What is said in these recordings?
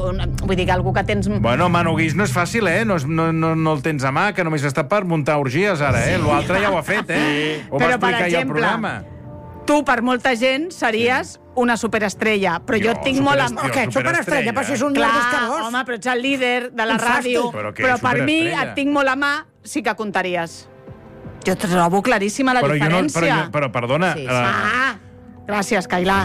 vull dir que algú que tens... Bueno, Manoguís no és fàcil, No el tens a mà, que només està per muntar orgies, ara, L'altre ja ho ha fet, Ho va explicar ja al programa. Tu, per molta gent, series una superestrella, però jo tinc molt... Què, superestrella? Però si és un Clar, escarós. home, però ets el líder de la ràdio. Però per mi et tinc molt a mà, sí que comptaries. Jo trobo claríssima la diferència. Però, perdona... Gràcies, Cailà.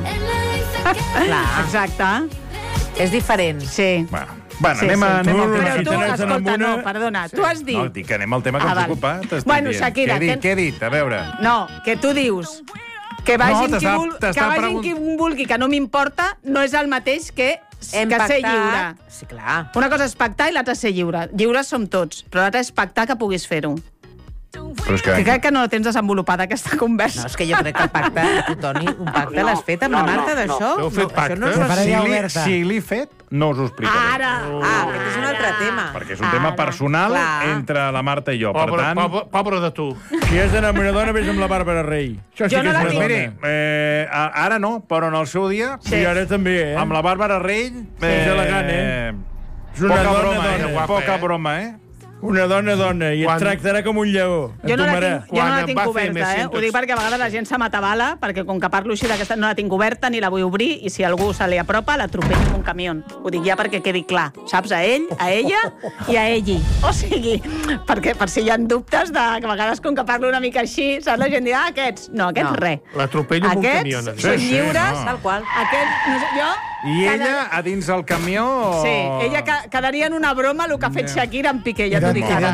Exacte. És diferent. Sí. Bueno, anem al tema. Però tu, escolta, no, perdona, tu has dit... No, dic que anem al tema que ens ocupa. Bueno, Shakira... Què he dit? A veure... No, que tu dius que vagin qui vulgui, que no m'importa, no és el mateix que ser lliure. Sí, clar. Una cosa és pactar i l'altra és ser lliure. Lliures som tots, però l'altra és pactar que puguis fer-ho. Però és que... Crec que no tens desenvolupada aquesta conversa. No, és que jo crec que el pacte, tu, Toni, un pacte l'has fet amb la Marta, d'això? Heu fet pacte? Si l'he fet, no us ho explicaré. Ara! Aquest és un altre tema. Perquè és un tema personal entre la Marta i jo. Per tant... Pobre de tu. Si és enamoradora, vés amb la Bàrbara Rei. Jo no la tinc. Mire, ara no, però en el seu dia... Sí, ara també, Amb la Bàrbara Rei... És elegant, És una dona, poca broma, Una dona, i et tractarà com un lleó. Jo no la tinc coberta, Ho dic perquè a vegades la gent se m'atabala, perquè com que parlo així d'aquesta no la tinc coberta ni la vull obrir, i si algú se li apropa, l'atropello amb un camió. Ho dic ja perquè quedi clar. Saps? A ell, a ella i a elli. O sigui, perquè per si hi ha dubtes de que a vegades com que parlo una mica així, saps? La gent dirà, aquests... No, aquests res. L'atropello amb un camió. Aquests són lliures. Tal qual. Aquests... Jo... I ella, a dins del camió... Sí, ella quedaria en una broma el que ha fet Shakira amb Piqué, ja t'ho dic ara.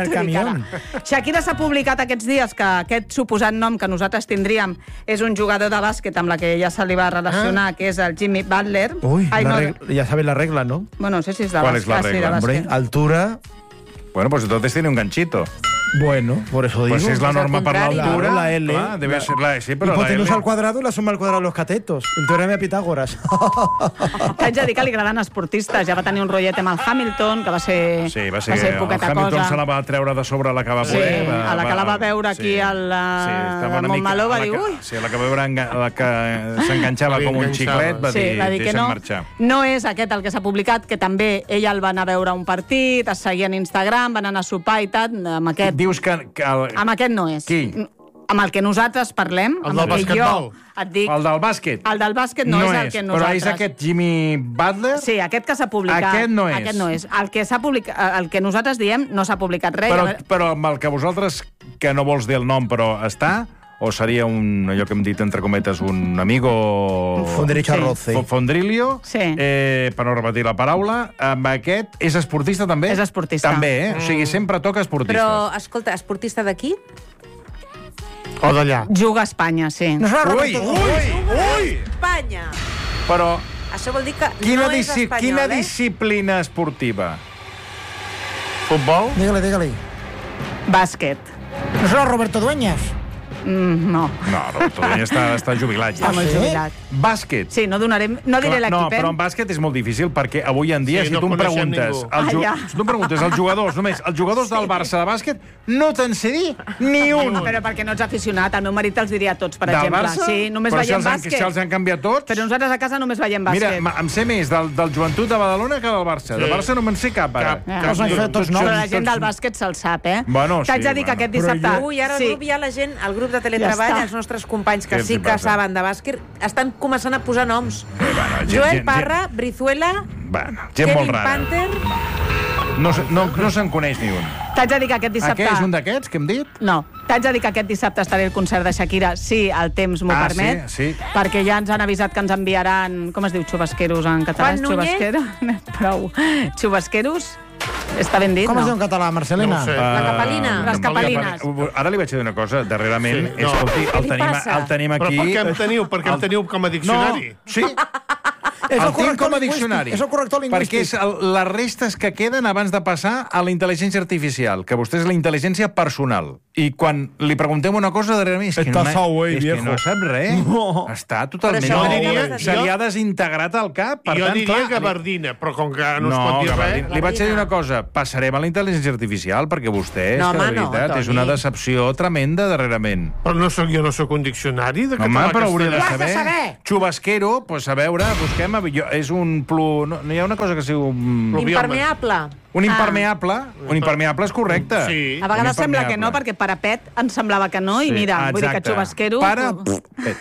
Shakira s'ha publicat aquests dies que aquest suposat nom que nosaltres tindríem és un jugador de bàsquet amb la que ella se li va relacionar, que és el Jimmy Butler. Uy, ya sabes la regla, ¿no? Bueno, no sé si és de ¿Cuál bàsquet. es la regla? Hombre, altura... Bueno, pues entonces tiene un ganchito. Bueno, por eso digo. Pues es la norma para la altura. Claro, la L. Debe ser la S, pero la L. Hipotenusa al cuadrado y la suma al cuadrado de los catetos. El teorema de Pitágoras. T'haig de dir que li agraden esportistes. Ja va tenir un rotllet amb el Hamilton, que va ser poqueta el Hamilton cosa. se la va treure de sobre la que va poder. A la que la va veure aquí al Montmeló va dir... Ui! Sí, la que va veure la que s'enganxava com un xiclet va dir que no. Marxar. No és aquest el que s'ha publicat, que també ella el va anar a veure un partit, es seguien a Instagram, van anar a sopar i tal, amb aquest... Dius que amb aquest no és. Qui? Amb el que nosaltres parlem, el del basquetbol. Et dic... El del bàsquet? El del bàsquet no és el que nosaltres... Però és aquest Jimmy Butler? Sí, aquest que s'ha publicat. Aquest no és. Aquest no és. El que s'ha publicat, el que nosaltres diem, no s'ha publicat res. Però amb el que vosaltres, que no vols dir el nom, però està... O seria allò que hem dit, entre cometes, un amigo... Fondericho Arroce. Fondrilio, sí. Per no repetir la paraula. Amb aquest, és esportista també? És esportista. També, O sigui, sempre toca esportistes. Però, escolta, esportista d'aquí? O d'allà? Juga a Espanya, sí. No Ui! Espanya! Però... Això vol dir que quina no és espanyol, Quina disciplina esportiva? Futbol? Dígale. Bàsquet. ¿No será Roberto Dueñas? No. No, Roberto Dueñas està jubilat ja. Està molt jubilat. Bàsquet. Sí, no diré l'equip. No, però en bàsquet és molt difícil perquè avui en dia, si tu em preguntes... Si tu em preguntes els jugadors, només els jugadors del Barça de bàsquet, no te'n sé dir ni un. Però perquè no ets aficionat. El meu marit els diria tots, per exemple. Del Barça? Sí, només veiem bàsquet. Si els han canviat tots? Però nosaltres a casa només veiem bàsquet. Mira, em sé més del Joventut de Badalona que del Barça. Del Barça no me'n sé cap, ara. Però la gent del bàsquet se'l sap, Bueno, sí. T'haig de dir que aquest dissabte... Ui, ara al grup hi ha la gent, al grup de teletreball, els nostres companys que sí que saben de bàsquet, estan començant a posar noms. Joel Parra, Brizuela, Kevin Panther... No se'n coneix ni un. T'haig de dir que aquest dissabte... Aquest és un d'aquests que hem dit? No. T'haig de dir que aquest dissabte estaré al concert de Shakira, si el temps m'ho permet. Sí. Perquè ja ens han avisat que ens enviaran... Com es diu xubasqueros en català? Prou. Xubasqueros? Està ben dit, Com es diu en català, Marcelina? No sé. La capelina. Les capelines. Ara li vaig dir una cosa, darrerament, escolti, el tenim aquí... Però per què em teniu com a diccionari? No, sí. El tinc com a diccionari. És el corrector lingüístic. Perquè és les restes que queden abans de passar a la intel·ligència artificial, que vostè és la intel·ligència personal. I quan li preguntem una cosa, darrerament, és que no sap res. Està totalment... Se li ha desintegrat al cap. Jo diria gabardina, però com que no es pot dir res... Li vaig dir una cosa, passarem a la intel·ligència artificial, perquè vostè, és que de veritat, és una decepció tremenda darrerament. Però jo no sóc un diccionari de català. Home, però hauria de saber. Xubasquero, doncs a veure, busquem a és un no hi ha una cosa que sigui un... Impermeable. Un impermeable. Un impermeable és correcte. Sí. A vegades sembla que no, perquè parapet ens semblava que no, i mira, vull dir que xubasquero... Parapet.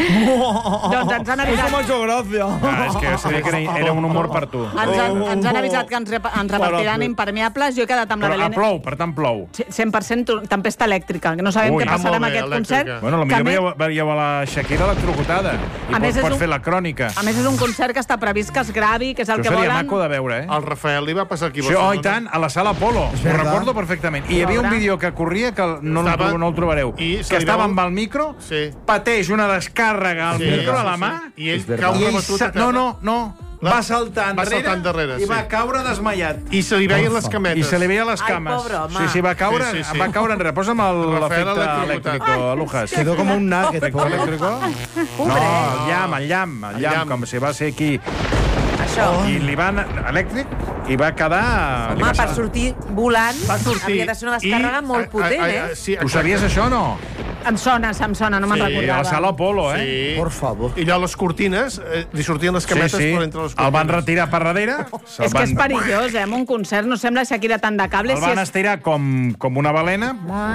Doncs ens han avisat... Eso m'ha hecho gracia. És que sabia que era un humor per tu. Ens han avisat que ens repartiran impermeables. Jo he quedat amb la Belén... Plou, per tant plou. 100% tempesta elèctrica, que no sabem què passarà amb aquest concert. Bueno, potser veieu a la Shakira electrocutada i pot fer la crònica. A més, és un concert que està previst que es gravi, que és el que volen. Això seria maco de veure, El Rafael li va passar aquí a Barcelona. I tant, a la sala Apolo. Ho recordo perfectament. I hi havia un vídeo que corria, que no el trobareu, que estava amb el micro, pateix una descàrrega al micro a la mà, i ell cau rebatut a terra. No, va saltar enrere i va caure desmaiat. I se li veien les cametes. I se li veien les cames. Ai, pobre home. Sí, va caure enrere. Posa'm l'efecte elèctrico, Lucas. Quedó com un nugget. ¿Efecte elèctrico? No, el llamp, com si va ser aquí. Això. I li van elèctric i va quedar... Home, per sortir volant havia de ser una descàrrega molt potent, Ho sabies, això, o no? Em sona, no me'n recordava. Sí, a la sala Apolo, Sí. Por favor. I allò a les cortines li sortien les cametes per entre les cortines. El van retirar per darrere. És que és perillós, en un concert. No sembla Shakira tant de cable. El van estirar com una balena.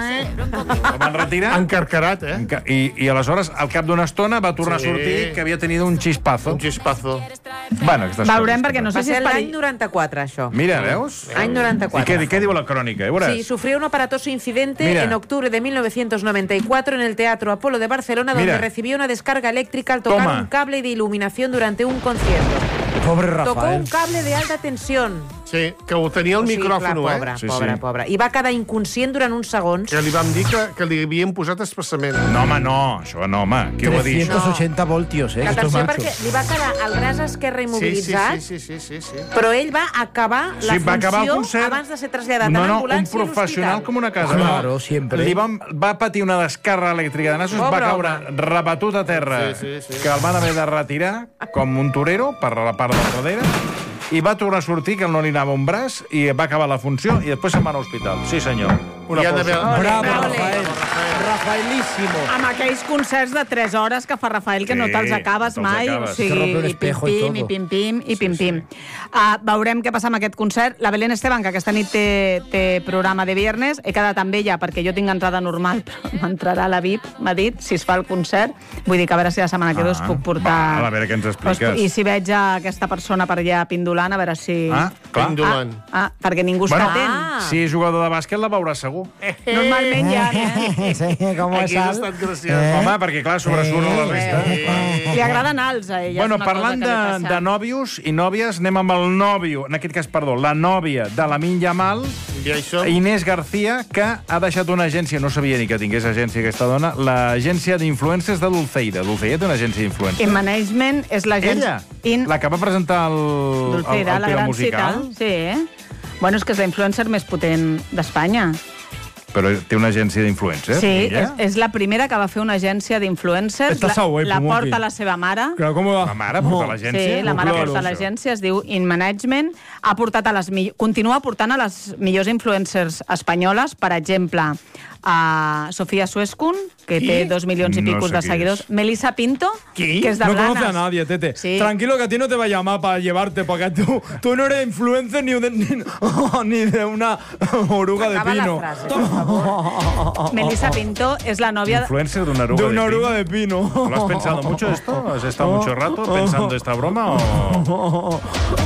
El van retirar. Encarcarat, I aleshores, al cap d'una estona, va tornar a sortir que havia tenido un chispazo. Un chispazo. Bueno, aquestes veurem, perquè no sé Va si ser és l'any 94, això. Mira, veus? Any 94. ¿Y qué diu la crónica? Sí, sufrió un aparatoso incidente en octubre de 1994 en el Teatro Apolo de Barcelona, donde recibió una descarga eléctrica al tocar un cable de iluminación durante un concierto. Pobre Rafael. Tocó un cable de alta tensión. Sí, que ho tenia el micròfon, Pobre. I va quedar inconscient durant uns segons. Que li vam dir que li havien posat expressament. No, home, no. Això no, home. Qui ho ha dit? 380 voltios, Atenció, perquè li va quedar el braç esquerre immobilitzat, sí. però ell va acabar la funció abans de ser traslladat en ambulància un professional com una casa. Claro, siempre. Va patir una descàrrega elèctrica de nassos, va caure rebatut a terra, que el van haver de retirar com un torero per la part de darrere, i va tornar a sortir, que no li anava un braç, i va acabar la funció, i després se'n va a l'hospital. Sí, senyor. Una aplauso. Bravo, Rafael. Rafaelísimo. Amb aquells concerts de 3 hores que fa Rafael, que no te'ls acabes mai. O sigui, i pim-pim. Veurem què passa amb aquest concert. La Belén Esteban, que aquesta nit té programa de viernes, he quedat amb ella perquè jo tinc entrada normal, però m'entrarà la VIP, m'ha dit, si es fa el concert. Vull dir que a veure si la setmana que ve us puc portar... A veure què ens expliques. I si veig aquesta persona per allà pindulant, a veure si... Pindulant. Perquè ningú està atent. Si és jugador de bàsquet, la veurà segur. Normalment ja, Sí, com és ha estat graciós. Home, perquè clar, sobresurt la resta. Li agraden alts a ella. Bueno, parlant de nòvios i nòvies, anem amb el nòvio, en aquest cas, perdó, la nòvia de Lamine Yamal, Inés García, que ha deixat una agència, no sabia ni que tingués agència aquesta dona, l'agència d'influencers de Dulceida. Dulceida té una agència d'influencers. In Management és l'agència... Ella? La que va presentar Dulceida, la gran musical. Sí. Bueno, és que és la influencer més potent d'Espanya. Però té una agència d'influencers? Sí, és la primera que va fer una agència d'influencers. La porta la seva mare. La mare porta l'agència? Sí, la mare porta l'agència, es diu In Management. Continua portant a les millors influencers espanyoles, per exemple, a Sofía Suescun, que té 2 milions i pico de seguidors. Melissa Pinto, que és de Blanes. No conoce a nadie, Tete. Sí. Tranquilo, que a ti no te va a llamar para llevarte, porque tú no eres influencer ni de una oruga de pino. Melissa Pinto es la novia... ¿Influencer de una oruga de pino? ¿Lo has pensado mucho esto? ¿Has estado mucho rato pensando esta broma o...?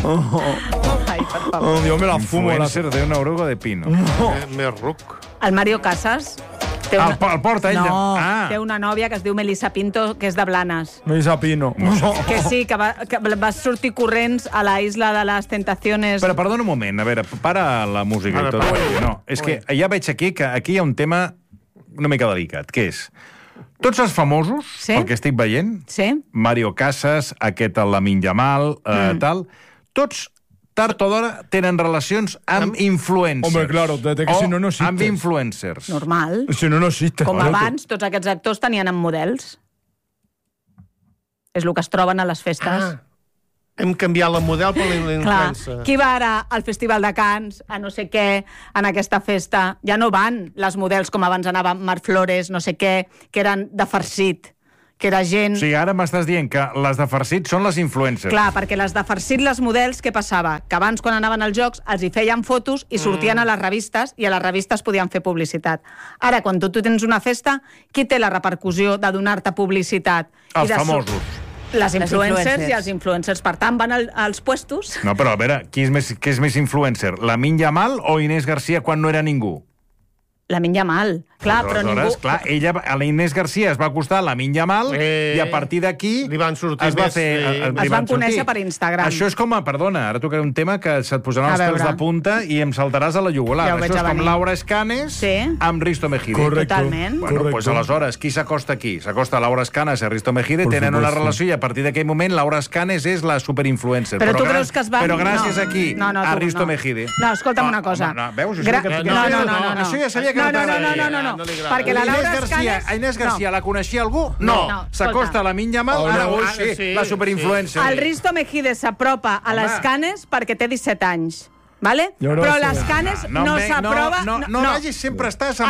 Ay, por favor. Yo me la fumo. Influencer de una oruga de pino. Més ruc. El Mario Casas... El porta ell? No, té una nòvia que es diu Melissa Pinto, que és de Blanes. Melissa Pino. Que sí, que va sortir corrents a la Isla de les Tentaciones. Però perdona un moment, a veure, para la música i tot. No, és que ja veig aquí que aquí hi ha un tema una mica delicat, que és tots els famosos, pel que estic veient, Mario Casas, aquest Lamine Yamal, tal, tots tard o d'hora tenen relacions amb influencers. Hombre, claro, que si no, no existes. Amb influencers. Normal. Si no, no existes. Com abans, tots aquests actors tenien amb models. És el que es troben a les festes. Hem canviat la model per l'influencer. Qui va ara al Festival de Cannes, a no sé què, en aquesta festa? Ja no van les models com abans anava Marc Flores, no sé què, que eren de farcit, que era gent... O sigui, ara m'estàs dient que les de farcit són les influencers. Clar, perquè les de farcit, les models, què passava? Que abans, quan anaven als jocs, els hi feien fotos i sortien a les revistes, i a les revistes podien fer publicitat. Ara, quan tu tens una festa, qui té la repercussió de donar-te publicitat? Els famosos. Les influencers i els influencers. Per tant, van als puestos... No, però a veure, qui és més influencer? Lamine Yamal o Inés García quan no era ningú? Lamine Yamal. Clar, però ningú... Clar, a la Inés García es va acostar a Lamine Yamal i a partir d'aquí li van sortir es va fer... Es van conèixer per Instagram. Això és com perdona, ara tocaré un tema que se't posaran els pèls de punta i em saltaràs a la jugular. Això és com Laura Escanes amb Risto Mejide. Correcte. Totalment. Bueno, doncs aleshores, qui s'acosta aquí? S'acosta Laura Escanes i Risto Mejide, tenen una relació i a partir d'aquell moment Laura Escanes és la superinfluencer. Però tu creus que es van... Però gràcies a qui? A Risto Mejide. No, escolta'm una cosa. Veus? Això ja sabia que no t'agradaria. No, perquè la Laura Escanes... Inés García la coneixia algú? No. S'acosta a Lamine Yamal, la superinfluencer. El Risto Mejide s'apropa a les Canes perquè té 17 anys. Vale? Però les Canes no s'aprova... No vagis, sempre estàs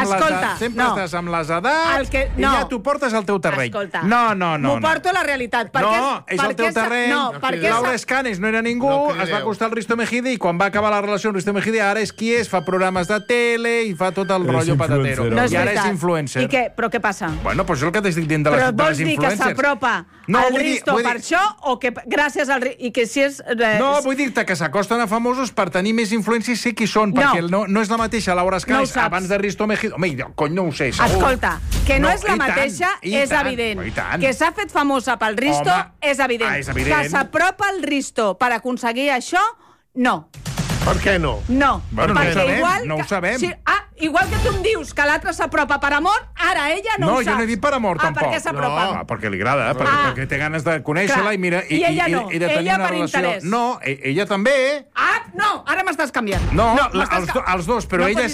amb les edats i ja t'ho portes al teu terreny. Escolta, no. M'ho porto a la realitat. No, és el teu terreny. Laura Escanes no era ningú, es va acostar al Risto Mejide i quan va acabar la relació amb Risto Mejide ara és qui és, fa programes de tele i fa tot el rotllo patatero. I ara és influencer. I què? Però què passa? Bueno, doncs és el que t'estic dient de les influencers. Però vols dir que s'apropa al Risto per això o que gràcies al Risto... I que si és... No, vull dir-te que s'acosten a famosos per tenir més influències, sé qui són, perquè no és la mateixa Laura Escanes abans de Risto Mejide. Home, cony, no ho sé, segur. Escolta, que no és la mateixa és evident. Que s'ha fet famosa pel Risto és evident. Que s'apropa al Risto per aconseguir això, no. Per què no? No, perquè igual... No ho sabem. Igual que tu em dius que l'altre s'apropa per amor, ara ella no ho saps. No, jo no he dit per amor, tampoc. Per què s'apropa? Perquè li agrada, perquè té ganes de conèixer-la i mira... I ella no, ella per interès. No, ella també. No, ara m'estàs canviant. No, els dos, però ella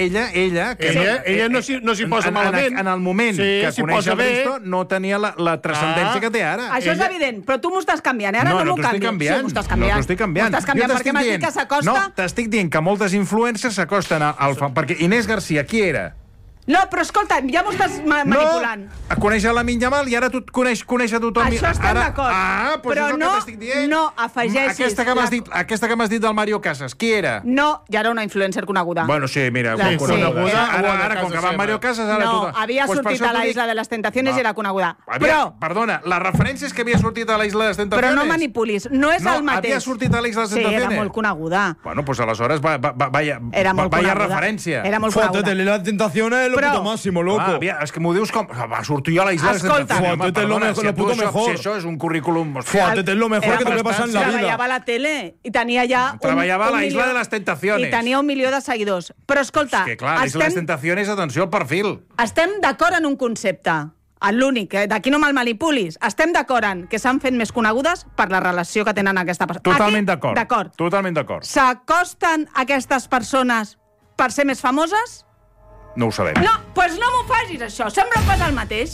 no s'hi posa malament. En el moment que coneix el Risto no tenia la transcendència que té ara. Això és evident, però tu m'ho estàs canviant, ara no m'ho canvies. No, t'ho estic canviant. M'ho estàs canviant perquè m'has dit que s'acosta... No, t'estic dient que moltes influencers s'acosten al... Perquè Inés García, qui era? No, però escolta, ja m'ho estàs manipulant. No, coneix a Lamine Yamal i ara tu et coneix a tothom. Això estem d'acord. Doncs però és el que t'estic dient. No afegeixis... Aquesta que m'has dit del Mario Casas, qui era? No, ja era una influencer coneguda. Bueno, sí, mira. Coneguda. Ara, com que va Mario Casas... No, havia sortit a la Isla de les Tentaciones i era coneguda. Però... Perdona, la referència és que havia sortit a la Isla de les Tentaciones. Però no manipulis, no és el mateix. Havia sortit a la Isla de les Tentaciones. Sí, era molt coneguda. Bueno, pues aleshores vaya referència. Era molt coneguda. Fótete, la Tentaciones es lo puto máximo, loco. És que m'ho dius com... Va sortir a la Isla de les Tentaciones. Fótete, lo puto mejor. Si això és un currículum... Fótete, es lo mejor que te puede pasar en la vida. Treballava a la tele i tenia ja... Treballava a la Isla de les Tentaciones. I tenia 1 milió de seguidors. Però escolta... És que clar, la Isla de les Tentaciones, atenció al perfil. Estem d'acord en un concepte. L'únic, d'aquí no me'l manipulis. Estem d'acord en que s'han fet més conegudes per la relació que tenen aquesta persona. Totalment d'acord. Totalment d'acord. S'acosten aquestes persones per ser més famoses? No ho sabem. No, doncs no m'ho facis, això. Sempre fas el mateix.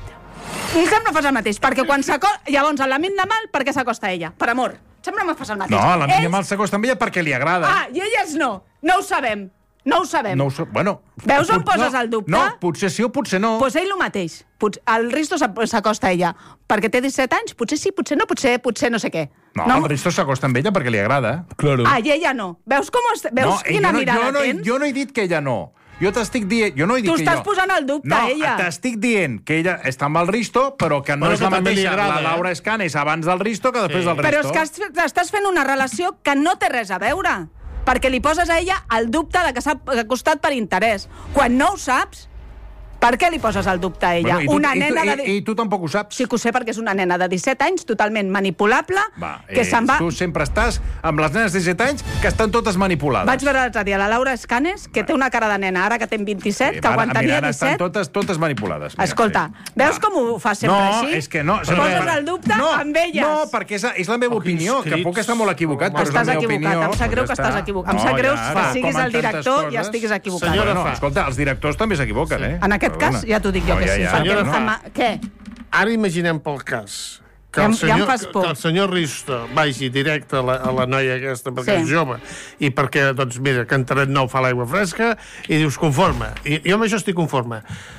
Sempre fas el mateix, perquè quan s'acosta... Llavors, a Lamine Yamal, per què s'acosta a ella? Per amor. Sempre me fas el mateix. No, a Lamine Yamal s'acosta amb ella perquè li agrada. I elles no. No ho sabem. Bueno... Veus on poses el dubte? No, potser sí o potser no. Doncs ell el mateix. El Risto s'acosta a ella perquè té 17 anys. Potser sí, potser no, potser no sé què. No, el Risto s'acosta amb ella perquè li agrada. Claro. I ella no. Veus quina mirada tens? Jo no he dit que ella no. Jo t'estic dient... Jo no he dit tu que estàs posant el dubte a ella. No, t'estic dient que ella està amb el Risto, però que no és la mateixa la Laura Escanes abans del Risto que després del Risto. Però és que estàs fent una relació que no té res a veure, perquè li poses a ella el dubte de que s'ha acostat per interès. Quan no ho saps, per què li poses el dubte a ella? I tu tampoc ho saps. Sí que ho sé, perquè és una nena de 17 anys, totalment manipulable, que se'n va... Tu sempre estàs amb les nenes de 17 anys que estan totes manipulades. Vaig veure l'altre dia la Laura Escanes, que té una cara de nena, ara que té 27, que quan tenia 17... Estan totes manipulades. Escolta, veus com ho fa sempre així? No, és que no. Poses el dubte amb elles. No, perquè és la meva opinió, que puc estar molt equivocat, però és la meva opinió. Em sap greu que estàs equivocat. Em sap greu que siguis el director i estiguis equivocat. Escolta, els directors també s'equivoquen, eh? En aquest cas, ja t'ho dic jo que sí. Què? Ara imaginem pel cas que el senyor Risto vagi directe a la noia aquesta perquè és jove i perquè, doncs mira, Cantaret Nou fa l'aigua fresca i dius conforme. I jo amb això estic conforme.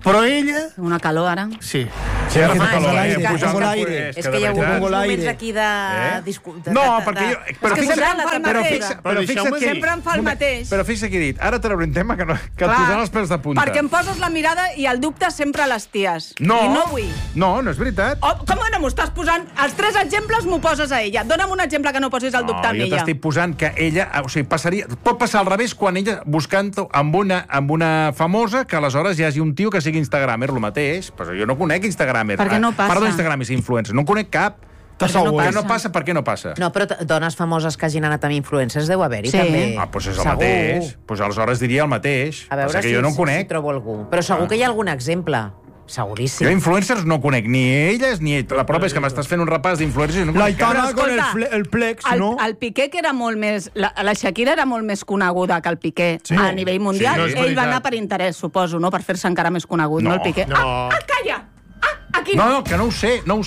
Però ella... Una calor, ara. Sí. Sí, ara fa calor, És que hi ha hagut moments aquí de... No, perquè jo... Però sempre em fa el mateix. Però fixa que he dit, ara trauré un tema que et posaran els pèls de punta. Perquè em poses la mirada i el dubte sempre a les ties. No. I no vull. No, no és veritat. Com no m'ho estàs posant? Els 3 exemples m'ho poses a ella. Dóna'm un exemple que no posis el dubte amb ella. Jo t'estic posant que ella... O sigui, pot passar al revés quan ella buscant amb una famosa que aleshores hi hagi un tio que sigui instagramer, el mateix. Però jo no conec instagramer. Per què no passa? Perdó, instagramer i influencer. No conec cap. Per què no passa? Per què no passa? No, però dones famoses que hagin anat amb influencers deu haver-hi, també. Doncs és el mateix. Doncs aleshores diria el mateix. A veure si trobo algú. Però segur que hi ha algun exemple. Seguríssim. Jo influencers no conec ni elles ni ell. La prova és que m'estàs fent un repàs d'influencers i no conec cap. L'Aitana con el Plex, no? El Piqué, que era molt més... La Shakira era molt més coneguda que el Piqué a nivell mundial. Ell va anar per interès, suposo, no? Per fer-se encara més conegut, no el Piqué. Calla! Aquí no, que no ho sé. No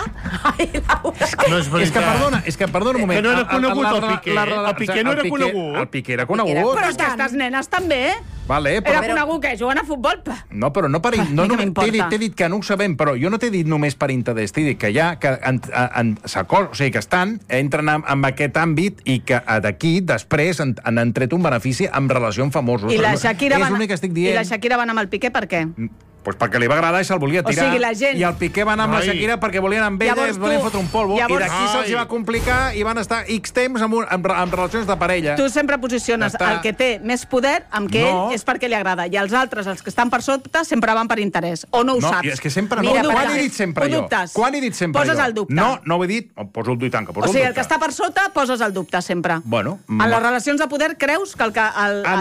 és veritat. És que perdona un moment. Que no era conegut el Piqué. El Piqué no era conegut. El Piqué era conegut. Però aquestes nenes també, Era conegut que juguen a futbol. No, però no per... T'he dit que no ho sabem, però jo no t'he dit només per interès. T'he dit que ja... O sigui, que entren en aquest àmbit i que d'aquí, després, han tret un benefici en relació amb famosos. I la Shakira va anar amb el Piqué per què? Pues perquè li va agradar i se'l volia tirar. O sigui, la gent... I el Piqué va anar amb la Shakira perquè volien amb ella i es volien fotre un polvo. I d'aquí se'ls va complicar i van estar X temps en relacions de parella. Tu sempre posiciones el que té més poder amb que ell és perquè li agrada. I els altres, els que estan per sota, sempre van per interès. O no ho saps? No, és que sempre no. Quan he dit sempre jo? Quan he dit sempre jo? Poses el dubte. No ho he dit. Poso el dubte. O sigui, el que està per sota, poses el dubte sempre. Bueno. En les relacions de poder creus que el que...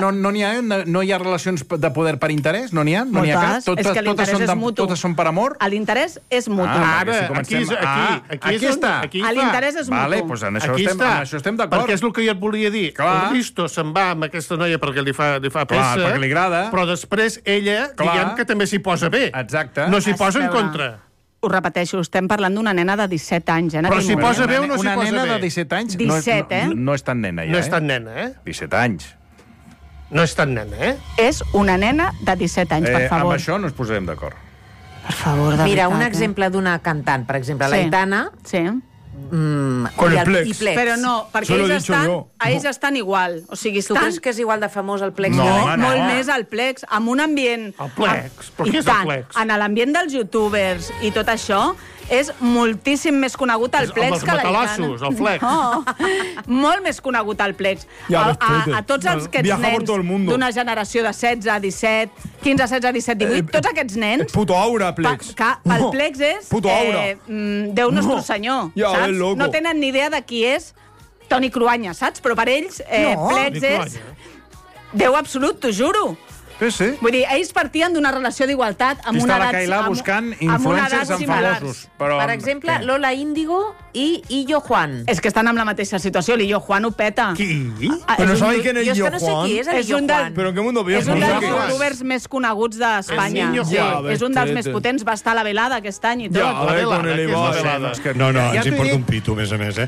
No hi ha relacions de poder per interès? No n'hi ha? No n'hi ha cap? És que l'interès és mutu. Totes són per amor? L'interès és mutu. Aquí està. L'interès és mutu. Vale, doncs en això estem d'acord. Perquè és el que jo et volia dir. El Risto se'n va amb aquesta noia perquè li fa peça, perquè li agrada. Però després ella, diguem que també s'hi posa bé. Exacte. No s'hi posa en contra. Ho repeteixo, estem parlant d'una nena de 17 anys. Però s'hi posa bé o no s'hi posa bé? Una nena de 17 anys 17, no és tan nena, ja. No és tan nena, 17 anys. No és tan nena, És una nena de 17 anys, per favor. Amb això no ens posarem d'acord. Per favor, de veritat. Mira, un exemple d'una cantant, per exemple, l'Aitana. Sí. Con el Plex. Però no, perquè ells estan igual. O sigui, tu creus que és igual de famós el Plex? No, molt més el Plex, amb un ambient... El Plex? Però què és el Plex? En l'ambient dels youtubers i tot això, és moltíssim més conegut el Plex que l'Aitana. Els matalassos, el Plex. No, molt més conegut el Plex. A tots aquests nens d'una generació de 16, 17, 15, 16, 17, 18, tots aquests nens... Puto aura, Plex. El Plex és... Puto aura. Déu nostre senyor, saps? No tenen ni idea de qui és Toni Cruanya, saps? Però per ells Plex és Déu absolut, t'ho juro. Sí. Vull dir, ells partien d'una relació d'igualtat amb una edat... Està la Cailà buscant influencers amb famosos. Per exemple, Lola Índigo i Illo Juan. És que estan en la mateixa situació. L'Illo Juan ho peta. Qui? Però no sabeu quién es Illo Juan? Jo és que no sé qui és Illo Juan. Però en què mundo vius? És un dels youtubers més coneguts d'Espanya. És un dels més potents. Va estar a la velada aquest any i tot. Ja, a ver, con el Ivo. No, ens importa un pito, a més,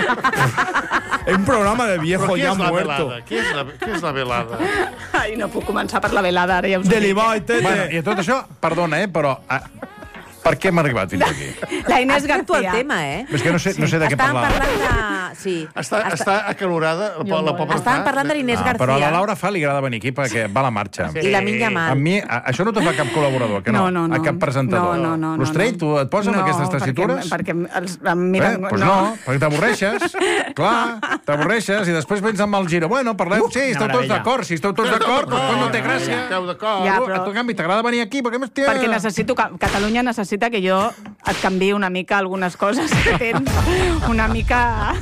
Es un programa de viejo ya muerto. Què és la velada? Ai, no puc començar per la velada, ara ja us ho dic. Bueno, i tot això, perdona, però... Per què hem arribat fins aquí? La Inés García. el tema, És que no sé de què parlar. Estàvem parlant de... Sí. Està acalorada la pobra. Estàvem parlant de l'Inés García. Però a la Laura li agrada venir aquí perquè va a la marxa. I la Minya Mal. A mi, això no t'ho fa cap col·laborador, que no? A cap presentador. No. L'Ostrell, tu et poses amb aquestes tessitures? Perquè em miren... Doncs no, perquè t'avorreixes. Clar, t'avorreixes i després vens amb el giro. Bueno, parleu, sí, esteu tots d'acord. Si esteu tots d'acord, doncs no té gràcia. Esteu d'acord. En canvi, t'agrada venir aquí perquè més... Perquè Catalunya necessita que jo et canviï una mica algunes coses que tens una mica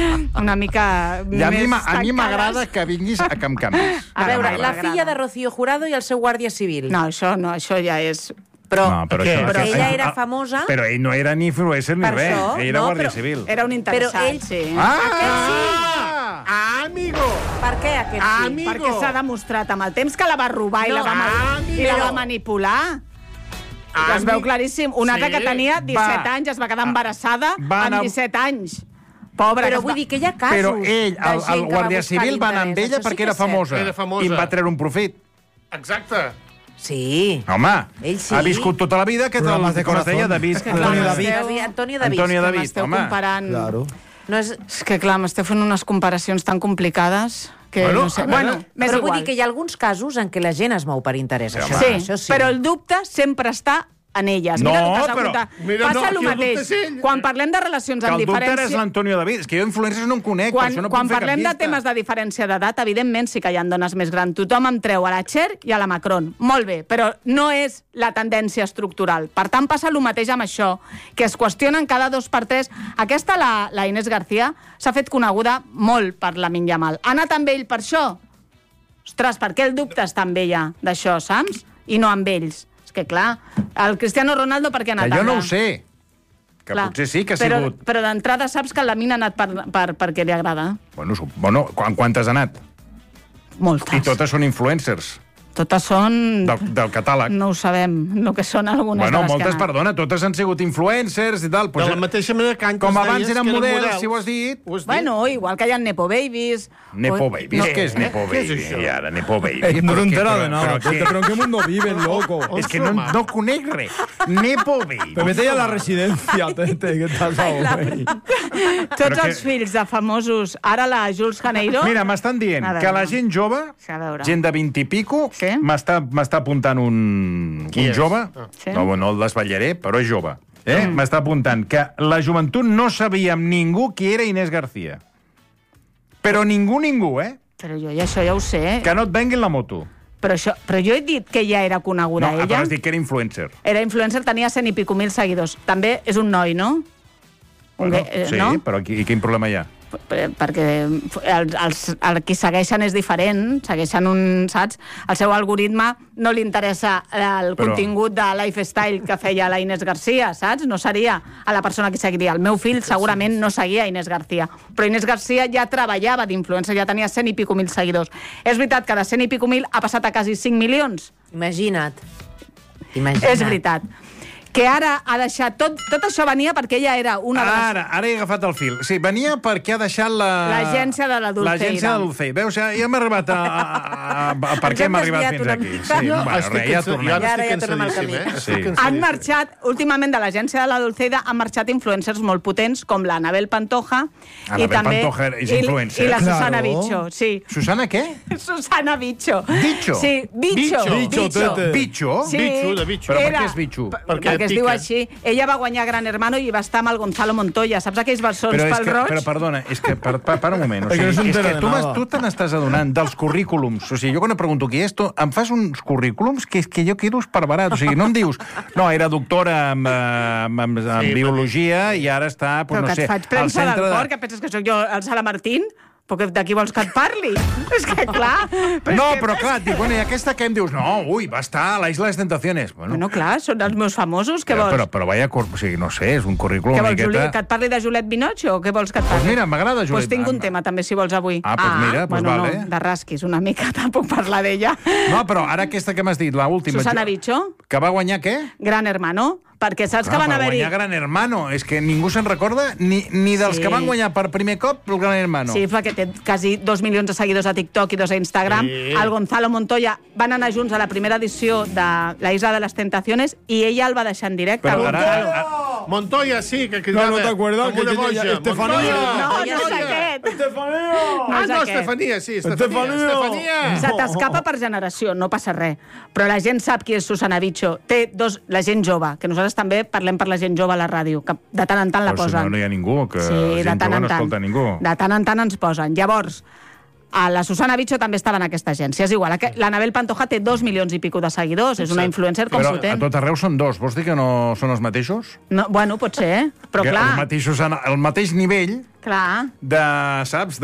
I a mi m'agrada que vinguis a que em canvis. A veure, la filla de Rocío Jurado i el seu guàrdia civil. No, això ja és... Però ella era famosa... Però ell no era ni influencer ni res. Ell era guàrdia civil. Era un interessat, però ell, sí. Aquest sí. Amigo! Per què aquest sí? Amigo! Perquè s'ha demostrat amb el temps que la va robar i la va manipular. Es veu claríssim. Una altra que tenia 17 anys, es va quedar embarassada amb 17 anys. Pobra. Però vull dir que hi ha casos. Però ell, el guàrdia civil, va anar amb ella perquè era famosa. Era famosa. I em va treure un profit. Exacte. Sí. Home, ell sí. ha viscut tota la vida, com es deia, Antonio David. Antonio David, home. Comparant... Claro. No és que, clar, m'esteu fent unes comparacions tan complicades que no sé... Bueno, però vull dir que hi ha alguns casos en què la gent es mou per interès. Això sí, però el dubte sempre està en elles. No, passa el mateix. Quan parlem de relacions amb diferència... Que el dubte és l'Antonio David. És que jo influencers no en conec, per això no puc fer cap llista. Quan parlem de temes de diferència d'edat, evidentment sí que hi ha dones més grans. Tothom em treu a la Cher i a la Macron. Molt bé, però no és la tendència estructural. Per tant, passa el mateix amb això, que es qüestionen cada 2 per 3. Aquesta, la Inés García, s'ha fet coneguda molt per Lamine Yamal. Ha anat amb ell per això? Ostres, per què el dubte està amb ella d'això, saps? I no amb ells. Que clar, el Cristiano Ronaldo per què ha anat allà? Jo no ho sé. Que clar, potser sí que ha sigut... Però d'entrada saps que la Mina ha anat perquè li agrada. Bueno, quantes ha anat? Moltes. I totes són influencers. Totes són... Del catàleg. No ho sabem, el que són algunes de les moltes, que perdona, totes han sigut influencers i tal. De la mateixa manera que com abans eren models, si ho has dit. Bueno, igual que hi ha Nepo Babies. ¿Nepo Babies? ¿Qué es Nepo Babies? ¿Qué es Nepo Babies? No te enteras de nada. ¿Pero en qué mundo viven, loco? Es que no conec res. Nepo Babies. Pero vete ya a la residencia, que estàs Tots els fills de famosos. Ara la Jules Janeiro... Mira, m'estan dient que la gent jove, gent de 20 i pico, m'està apuntant un jove, no el desvetllaré, però és jove, m'està apuntant que la joventut no sabíem ningú qui era Inés García. Però ningú, Però jo això ja ho sé. Que no et venguin la moto. Però jo he dit que ja era coneguda, ella. No, però has dit que era influencer. Era influencer, tenia 100 i pico mil seguidors. També és un noi, no? Sí, però quin problema hi ha? Perquè el qui segueixen és diferent, segueixen saps? El seu algoritme no li interessa el contingut de lifestyle que feia la Inés García, saps? No seria a la persona que seguiria. El meu fill segurament no seguia Inés García, però Inés García ja treballava d'influencer, ja tenia 100 i pico mil seguidors. És veritat que de 100 i pico mil ha passat a quasi 5 milions? Imagina't. És veritat. Que ara ha deixat... Tot això venia perquè ella era una de les... Ara he agafat el fil. Sí, venia perquè ha deixat l'agència de la Dulceida. L'agència de Dulceida. Veus, ja m'ha arribat a... Per què m'ha arribat fins aquí? Sí, ja tornem al camí. Han marxat, últimament, de l'agència de la Dulceida, han marxat influencers molt potents, com la Anabel Pantoja, i també... I la Susana Bicho, sí. Susana què? Susana Bicho. Bicho? Sí, Bicho. Bicho? Però per què és Bicho? Que es diu així. Ella va guanyar Gran Hermano i va estar amb el Gonzalo Montoya. Saps aquells bessons pel roig? Però perdona, és que, para un moment. O sigui, és que tu te n'estàs adonant dels currículums. O sigui, jo quan pregunto qui és, em fas uns currículums que és que jo quedo esperbarat. O sigui, no em dius, no, era doctora en biologia i ara està, no sé, al centre de... Però que et faig premsa del cor, que penses que sóc jo el Sala Martín? Perquè de qui vols que et parli? És que, clar... Però clar, et dic, bueno, i aquesta què em dius? No, va estar a la Isla de les Tentaciones. Bueno, clar, són els meus famosos, què vols? Però vaya, o sigui, no sé, és un currículum una miqueta... Que et parli de Juliette Binoche o què vols que et parli? Doncs mira, m'agrada Juliette. Doncs tinc un tema, també, si vols, avui. Mira, vale. No, de rasquis, una mica, tampoc parlar d'ella. No, però ara aquesta que m'has dit, l'última... Susana Bicho. Que va guanyar què? Gran Hermano. Perquè saps que van haver-hi... Va guanyar Gran Hermano. És que ningú se'n recorda ni dels que van guanyar per primer cop el Gran Hermano. Sí, perquè té quasi 2 milions de seguidors a TikTok i 2 a Instagram. El Gonzalo Montoya van anar junts a la primera edició de la Isla de les Tentaciones i ella el va deixar en directe. Però Montoya, sí, que cridava... No t'acuerdes? Com una boja. Estefanía. No és aquest. Estefanía, sí, Estefanía. Se t'escapa per generació, no passa res. Però la gent sap qui és Susana Bicho. Té la gent jove, que nosaltres també parlem per la gent jove a la ràdio, que de tant en tant la posen. Però si no hi ha ningú, que la gent jove no escolta ningú. De tant en tant ens posen. Llavors, la Susana Bicho també estava en aquesta agència. És igual, l'Anabel Pantoja té 2 milions i pico de seguidors, és una influencer com potent. Però a tot arreu són 2, vols dir que no són els mateixos? No, bueno, pot ser, però clar... El mateix nivell... Clar. Saps?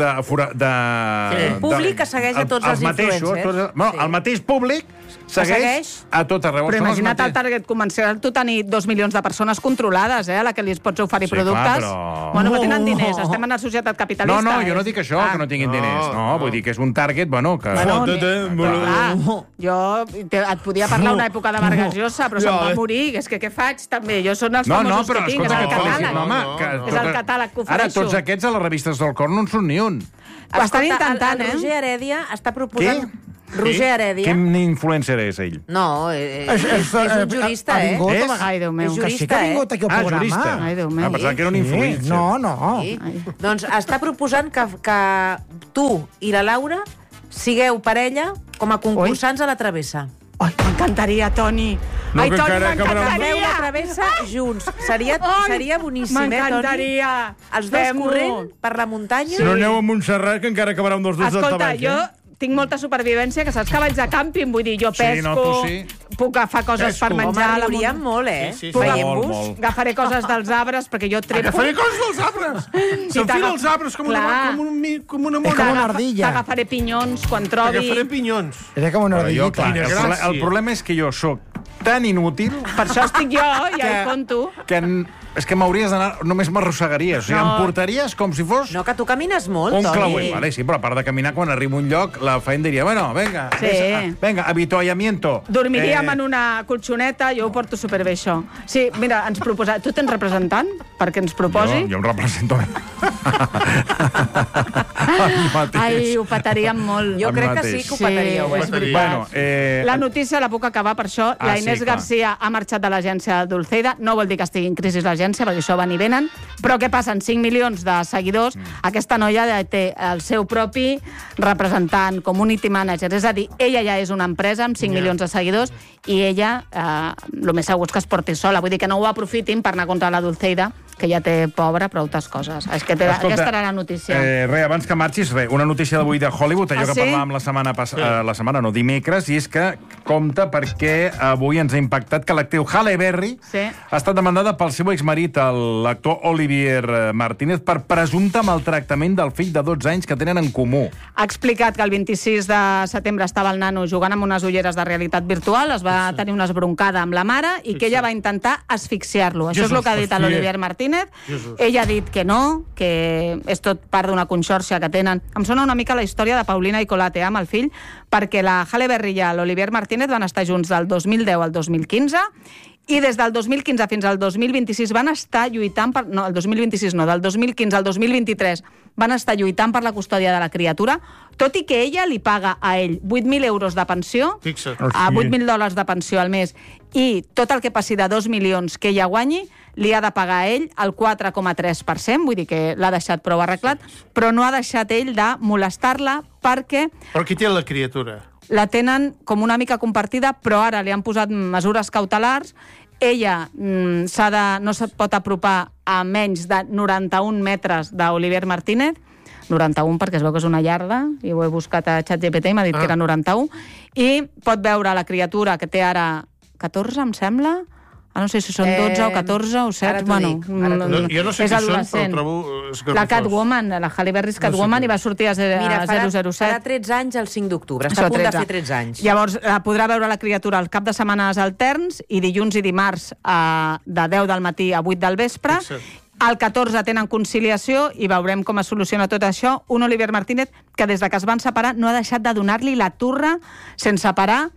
El públic que segueix a tots els influencers. El mateix públic segueix a tot arreu. Però imagina't el target comercial, tu tenir 2 milions de persones controlades, a la que li pots oferir productes. Bueno, però tenen diners, estem en una societat capitalista. No, jo no dic això, que no tinguin diners. No, vull dir que és un target, que... Jo et podia parlar una època de Vargas Llosa, però se'm va morir. És que què faig, també? Jo són els famosos que tinc, és el catàleg. És el catàleg que ofereixo. Ara, tots aquests a les revistes del cor no en són ni un. Ho estan intentant, el Roger Heredia està proposant... Què? Roger Heredia. Quin influencer és ell? No, és un jurista, eh? Ai, Déu meu. Que sí que ha vingut aquí al programa. Jurista. Ai, Déu meu. Pensava que era un influencer. No. Doncs està proposant que tu i la Laura sigueu parella com a concursants a la travessa. Ai, m'encantaria, Toni. No, Ai, que Toni, encara acabarà amb- m'encantaria. Feu la travessa junts. Seria boníssim, Toni? M'encantaria. Els dos corrent per la muntanya. Si no aneu a Montserrat, que encara acabarà un dels dos del Escolta, tabac. jo tinc molta supervivència, que saps que vaig de càmping, vull dir, jo pesco, no, tu sí. puc agafar coses per menjar. Home, riuríem molt, eh? Sí. Veient-vos. Agafaré coses dels arbres, perquè jo trepo. Agafaré coses dels arbres! S'enfila els arbres com una mona. És com una ardilla. Agafaré pinyons quan trobi. Agafaré pinyons. És com una Jo, ardillita. clar, el problema és que jo sóc tan inútil Per això estic jo, ja hi conto. que és que m'hauries d'anar... Només m'arrossegaries. O sigui, No. em portaries com si fos No, que tu camines molt, un Toni. clauer. Vale, sí, però a part de caminar, quan arribo a un lloc, la feina diria, bueno, venga, Sí. venga, avituallamiento. Dormiríem en una colxoneta, jo ho porto superbé, això. Sí, mira, ens proposa... Tu tens representant perquè ens proposi? Jo em represento a mi mateix. Ai, ho petaríem molt. Jo A mi crec que mateix. sí que ho petaríeu, és eh? veritat. Bueno, La notícia la puc acabar per això. La sí, Inés clar. Garcia ha marxat de l'agència Dulceida. No vol dir que estigui en crisi l'agència, perquè això van i venen. Però què passa? En 5 milions de seguidors, aquesta noia ja té el seu propi representant, community manager. És a dir, ella ja és una empresa amb 5 milions de seguidors i ella, el més segur és que es porti sola. Vull dir que no ho aprofitin per anar contra la Dulceida, que ja té, pobra, prou coses. És que aquesta era la notícia. Res, abans que marxis, una notícia d'avui de Hollywood, allò que sí? parlàvem la setmana passada, dimecres, i és que compta perquè avui ens ha impactat que l'actriu Halle Berry ha estat demandada pel seu exmarit, l'actor Olivier Martínez, per presumpte maltractament del fill de 12 anys que tenen en comú. Ha explicat que el 26 de setembre estava el nano jugant amb unes ulleres de realitat virtual, es va tenir una esbroncada amb la mare i que ella va intentar asfixiar-lo. Això és el que ha dit l'Olivier Martínez. Ella ha dit que no, que és tot part d'una conxorxa que tenen. Em sona una mica la història de Paulina i Colate amb el fill, perquè la Halle Berry i l'Olivier Martínez van estar junts del 2010 al 2015 i des del 2015 fins al 2026 van estar lluitant per... No, el 2026 no, del 2015 al 2023 van estar lluitant per la custòdia de la criatura, tot i que ella li paga a ell 8.000 euros de pensió, a $8.000 de pensió al mes, i tot el que passi de 2 milions que ella guanyi, li ha de pagar a ell el 4,3%, vull dir que l'ha deixat prou arreglat, però no ha deixat ell de molestar-la perquè... Però qui té la criatura? La tenen com una mica compartida, però ara li han posat mesures cautelars. Ella no se pot apropar a menys de 91 metres d'Olivier Martínez, 91 perquè es veu que és una iarda, i ho he buscat a ChatGPT i m'ha dit que era 91, i pot veure la criatura que té ara 14, em sembla. No sé si són 12 o 14 o 7. Bueno, jo no sé qui són, però trobo... La Catwoman, la Halle Berry és Catwoman i va sortir a 007. Farà 13 anys el 5 d'octubre. Està a punt de fer 13 anys. Llavors, podrà veure la criatura al cap de setmanes alterns i dilluns i dimarts de 10 del matí a 8 del vespre. El 14 tenen conciliació i veurem com es soluciona tot això. Un Olivier Martínez que des de que es van separar no ha deixat de donar-li la turra sense parar.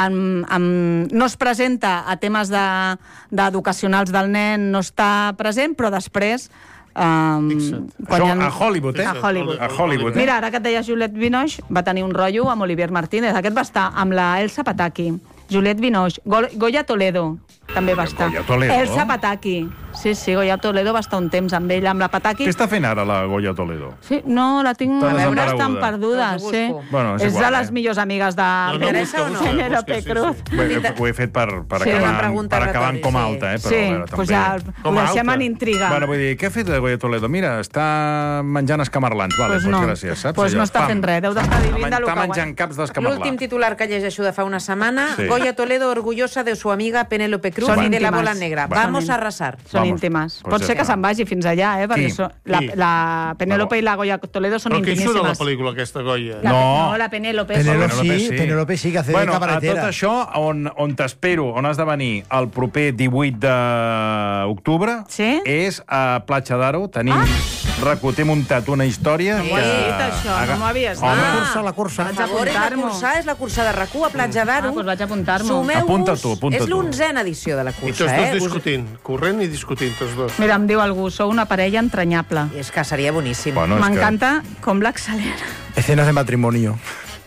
No es presenta a temes d'educacionals del nen, no està present, però després... A Hollywood, eh? A Hollywood. A Hollywood, eh? Mira, ara que et deia Juliette Binoche, va tenir un rotllo amb Olivier Martínez. Aquest va estar amb la Elsa Pataki, Juliette Binoche, Goya Toledo, també va estar. Goya Toledo? Elsa Pataki. Sí, Goya Toledo va estar un temps amb ella, amb la Pataki. Què està fent ara la Goya Toledo? Sí, no, la tinc a veure, estan perdudes, sí. Bueno, és de les millors amigues de Penélope Cruz. Ho he fet per acabar en com alta, eh? Sí, doncs ja ho deixem en intriga. Bueno, vull dir, què ha fet la Goya Toledo? Mira, està menjant escamarlans. Vale, doncs gràcies, saps? Doncs no està fent res, deu d'estar vivint de lo que està menjant caps d'escamarlans. L'últim titular que llegeixo de fa una setmana, Goya Toledo orgullosa de su amiga Penélope Cruz y de la bola negra. Vamos a arrasar. Són íntimes. Pot ser que se'n vagi fins allà, perquè la Penélope i la Goya Toledo són intimíssimes. Però qui surt a la pel·lícula, aquesta Goya? No, la Penélope. Penélope sí, que hace de cabaretera. A tot això, on t'espero, on has de venir el proper 18 d'octubre, és a Platja d'Aro. Tenim Recoté muntat una història... No m'ho has dit, això, no m'ho havies dit. La cursa. Per favor, és la cursa de RAC1 a Platja d'Aro. Doncs vaig apuntar-m'ho. Apunta tu. És l'11a edició de la cursa. I tots dos discutint, corrent i discutint, tots dos. Mira, em diu algú, sou una parella entranyable. És que seria boníssim. M'encanta com l'accelera. Escenas de matrimonio.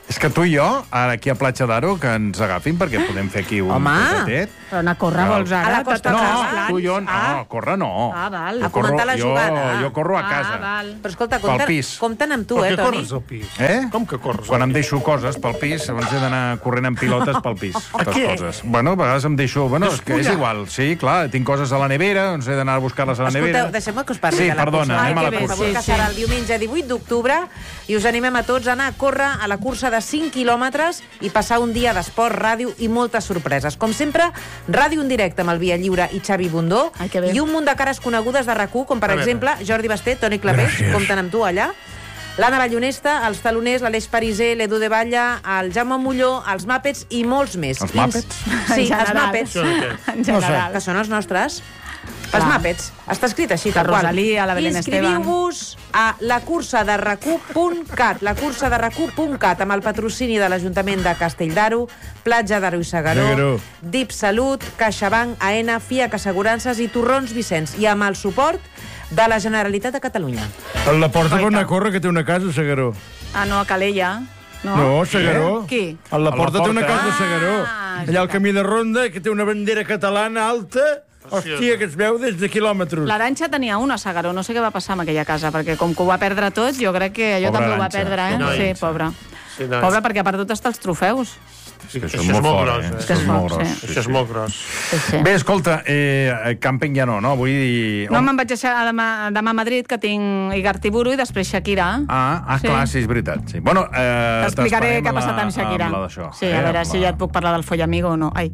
És que tu i jo, ara aquí a Platja d'Aro, que ens agafin, perquè podem fer aquí un petet. Però anar a córrer vols ara? A la Costa No, tu i jo, no, córrer no. Val. A comentar la jugada. Jo corro a casa. Val. Però escolta, compten amb tu, Toni? Toni? Per què corres al pis? Com que corres? Quan em deixo coses pel pis, abans he d'anar corrent amb pilotes pel pis. A què? Coses. Bueno, a vegades em deixo... Bueno, és que és igual. Sí, clar, tinc coses a la nevera, doncs he d'anar a buscar-les a la nevera. Escolteu, deixem-me que us parli Sí, de la cursa. perdona, anem a la cursa. Que serà el diumenge 18 d'octubre i us animem a tots a anar a córrer a la cursa de 5 quilòmetres i passar un dia d'esport, ràdio i moltes sorpreses. Com sempre, ràdio en directe amb el Via Lliure i Xavi Bundó i un munt de cares conegudes de RAC1, com per exemple Jordi Basté, Toni Clapés, compten amb tu allà, l'Anna Ballonesta, els taloners, l'Aleix Pariser, l'Edu de Batlle, el Jaume Molló, els Muppets i molts més. Els Muppets? Sí, els Muppets. En general. Que són els nostres. Els Muppets. Està escrit així, tal qual. Rosalía, la Belén Esteban. Inscriviu-vos a lacursaderracu.cat, lacursaderracu.cat, amb el patrocini de l'Ajuntament de Castelldaro, Platja d'Aro i Segaró, DIP Salut, CaixaBank, AENA, FIAC Assegurances i Torrons Vicenç, i amb el suport de la Generalitat de Catalunya. El Laporta pot anar a córrer, que té una casa a Segaró. Ah, no, a Calella. No, Segaró. Qui? El Laporta té una casa a Segaró. Allà al camí de Ronda, que té una bandera catalana alta. Hòstia, que es veu des de quilòmetres. L'Aranxa tenia una a Segaró, no sé què va passar amb aquella casa, perquè com que ho va perdre tot, jo crec que allò també ho va perdre, Sí, pobra. Pobra, perquè ha perdut hasta els trofeus. Sí, això és molt gros. Això és molt gros. Bé, escolta, càmping ja no? Vull dir... No, me'n vaig deixar demà a Madrid, que tinc Igartiburu i després Shakira. Clar, sí, és veritat. Bueno, t'explicaré què ha passat amb Shakira. Sí, a veure si ja et puc parlar del Follamigo o no. Ai.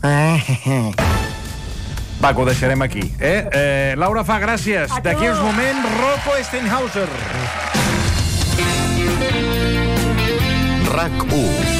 Va, que ho deixarem aquí. Laura Fa, gràcies. D'aquí uns moments, Rocco Steinhauser. RAC1.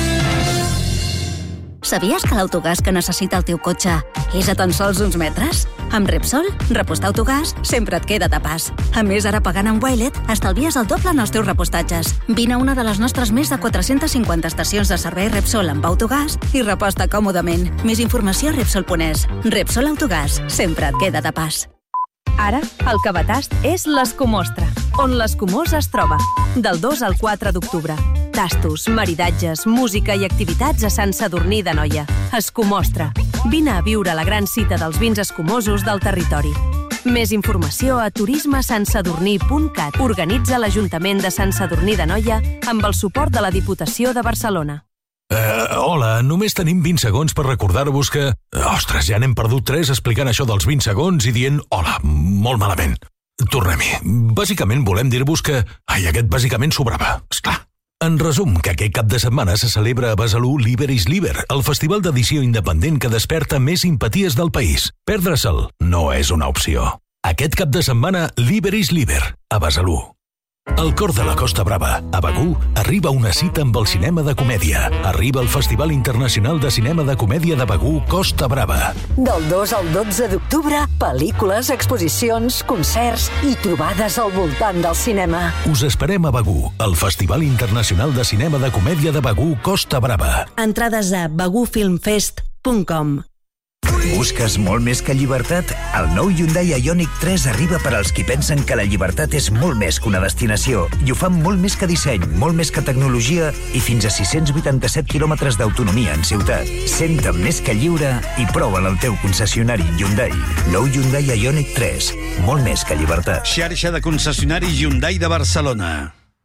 Sabies que l'autogàs que necessita el teu cotxe és a tan sols uns metres? Amb Repsol, repostar autogàs sempre et queda de pas. A més, ara pagant amb Wilet, estalvies el doble en els teus repostatges. Vine a una de les nostres més de 450 estacions de servei Repsol amb autogàs i reposta còmodament. Més informació a Repsol.es. Repsol Autogàs sempre et queda de pas. Ara, el que batast és l'Escumostra, on l'Escumós es troba, del 2 al 4 d'octubre. Tastos, maridatges, música i activitats a Sant Sadurní d'Anoia. Escumostra. Vine a viure la gran cita dels vins escumosos del territori. Més informació a turismesantsadurní.cat. Organitza l'Ajuntament de Sant Sadurní d'Anoia amb el suport de la Diputació de Barcelona. Hola, només tenim 20 segons per recordar-vos que... Ostres, ja n'hem perdut 3 explicant això dels 20 segons i dient hola, molt malament. Tornem-hi. Bàsicament volem dir-vos que... aquest bàsicament sobrava, esclar. En resum, que aquest cap de setmana se celebra a Besalú Liber is Liber, el festival d'edició independent que desperta més simpaties del país. Perdre-se'l no és una opció. Aquest cap de setmana, Liber is Liber, a Besalú. Al cor de la Costa Brava, a Begur, arriba una cita amb el cinema de comèdia. Arriba el Festival Internacional de Cinema de Comèdia de Begur, Costa Brava. Del 2 al 12 d'octubre, pel·lícules, exposicions, concerts i trobades al voltant del cinema. Us esperem a Begur, el Festival Internacional de Cinema de Comèdia de Begur, Costa Brava. Entrades a begurfilmfest.com. Busques molt més que llibertat? El nou Hyundai Ioniq 3 arriba per als qui pensen que la llibertat és molt més que una destinació i ho fan molt més que disseny, molt més que tecnologia i fins a 687 quilòmetres d'autonomia en ciutat. Senta'm més que lliure i prova'l al teu concessionari Hyundai. Nou Hyundai Ioniq 3, molt més que llibertat. Xarxa de concessionaris Hyundai de Barcelona.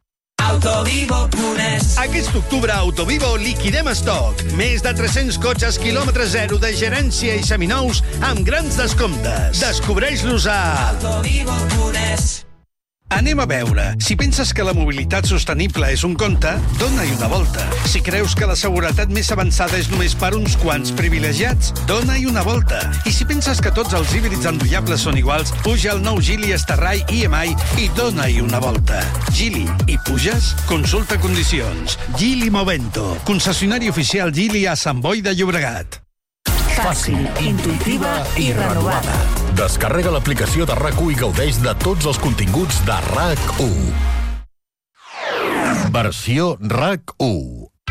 Autovivo.es. Aquest octubre a Autovivo liquidem estoc. Més de 300 cotxes quilòmetre zero de gerència i seminous amb grans descomptes. Descobreix-los a Autovivo.es. Anem a veure. Si penses que la mobilitat sostenible és un conte, dona-hi una volta. Si creus que la seguretat més avançada és només per uns quants privilegiats, dona-hi una volta. I si penses que tots els híbrids endollables són iguals, puja el nou Geely Starray EMI i dona-hi una volta. Geely, hi puges? Consulta condicions. Geely Movento, concessionari oficial Geely a Sant Boi de Llobregat. Fàcil, intuïtiva i renovada. Descarrega l'aplicació de RAC1 i gaudeix de tots els continguts de RAC1. Versió RAC1.